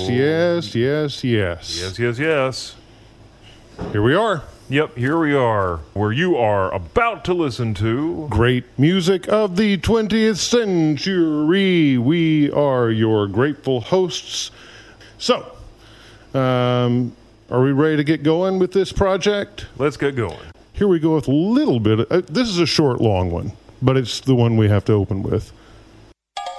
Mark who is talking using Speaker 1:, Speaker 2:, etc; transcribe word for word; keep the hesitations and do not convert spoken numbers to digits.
Speaker 1: yes, yes, yes.
Speaker 2: Yes, yes, yes.
Speaker 1: Here we are.
Speaker 2: Yep, here we are, where you are about to listen to
Speaker 1: Great music of the twentieth century. We are your grateful hosts. So, um, are we ready to get going with this project?
Speaker 2: Let's get going.
Speaker 1: Here we go with a little bit. Of, uh, this is a short, long one, but it's the one we have to open with.